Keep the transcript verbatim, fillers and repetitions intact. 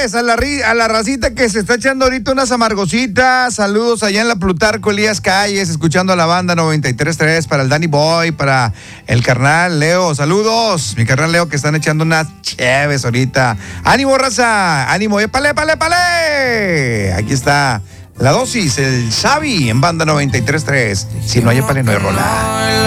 Pues a la, ri- a la racita que se está echando ahorita unas amargositas. Saludos allá en la Plutarco Elías Calles, escuchando a la banda noventa y tres punto tres para el Danny Boy, para el carnal Leo. Saludos, mi carnal Leo, que están echando unas chéves ahorita. ¡Ánimo, raza! ¡Ánimo! ¡Épale, épale, épale! Aquí está la dosis, el Xavi en banda noventa y tres punto tres. Si no hay épale, no hay rola.